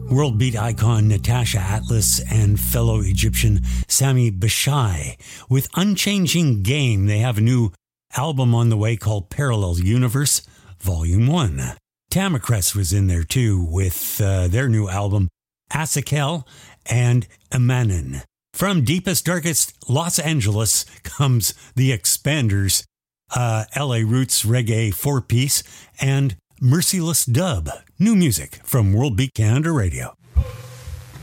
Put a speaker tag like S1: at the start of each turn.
S1: World beat icon Natasha Atlas and fellow Egyptian Sami Bashai with Unchanging Game. They have a new album on the way called Parallel Universe Volume 1. Tamacrest was in there too with their new album Asakel and Amanin. From deepest, darkest Los Angeles comes The Expanders, LA Roots Reggae 4-piece, and Merciless Dub. New music from World Beat Canada Radio.